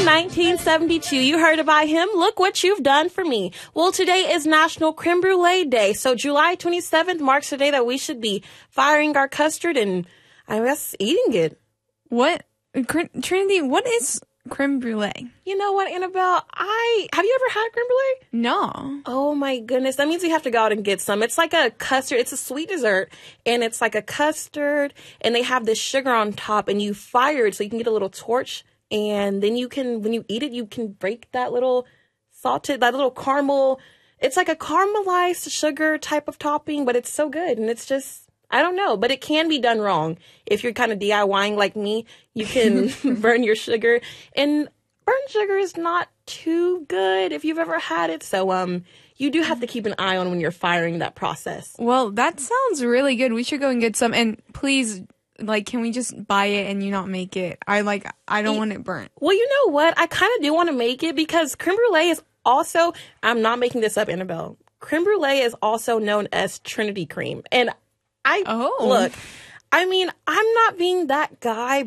in 1972. You heard about him. Look what you've done for me. Well, today is National Creme Brulee Day. So July 27th marks the day that we should be firing our custard and, I guess, eating it. What? Trinity, what is creme brulee? You know what, Annabelle? Have you ever had creme brulee? No. Oh my goodness. That means we have to go out and get some. It's like a custard. It's a sweet dessert and it's like a custard and they have this sugar on top and you fire it so you can get a little torch and then you can, when you eat it, you can break that little caramel. It's like a caramelized sugar type of topping, but it's so good. And it's just, I don't know, but it can be done wrong. If you're kind of DIYing like me, you can burn your sugar. And burnt sugar is not too good if you've ever had it. So you do have to keep an eye on when you're firing that process. Well, that sounds really good. We should go and get some. And please, can we just buy it and you not make it? I don't want it burnt. Well, you know what? I kind of do want to make it because creme brulee is also, I'm not making this up, Annabelle. Creme brulee is also known as Trinity cream. And look, I mean, I'm not being that guy,